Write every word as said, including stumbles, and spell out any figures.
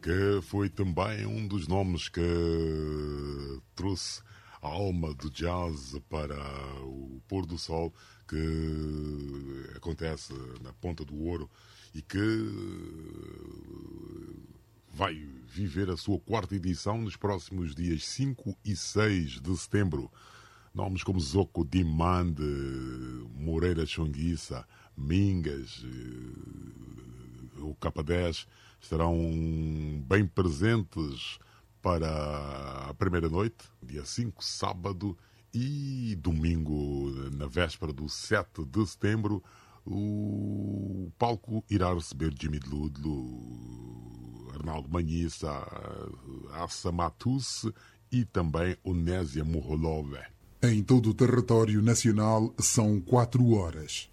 que foi também um dos nomes que trouxe a alma do jazz para o pôr do sol que acontece na Ponta do Ouro e que vai viver a sua quarta edição nos próximos dias cinco e seis de setembro. Nomes como Zoco Dimande, Moreira Chonguissa, Mingas, o K dez estarão bem presentes para a primeira noite, dia cinco, sábado, e domingo, na véspera do sete de setembro, o palco irá receber Jimmy de Ludlo, Arnaldo Manhissa, Assa Matus e também Onésia Morholove. Em todo o território nacional são quatro horas.